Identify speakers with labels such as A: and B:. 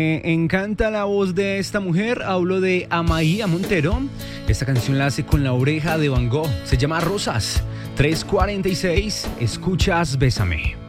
A: Me encanta la voz de esta mujer, hablo de Amaia Montero. Esta canción la hace con La Oreja de Van Gogh, se llama Rosas. 3:46, escuchas Bésame.